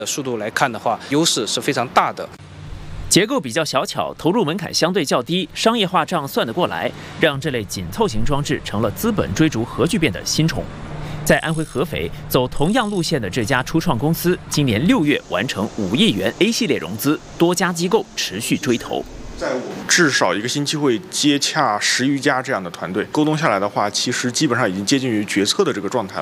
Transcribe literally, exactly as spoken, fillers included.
速度来看的话，优势是非常大的。 结构比较小巧，投入门槛相对较低，商业化账算得过来，让这类紧凑型装置成了资本追逐核聚变的新宠。在安徽合肥走同样路线的这家初创公司，今年六月完成五亿元 A 系列融资，多家机构持续追投。 在我们至少一个星期会接洽十余家这样的团队，沟通下来的话，其实基本上已经接近于决策的这个状态了。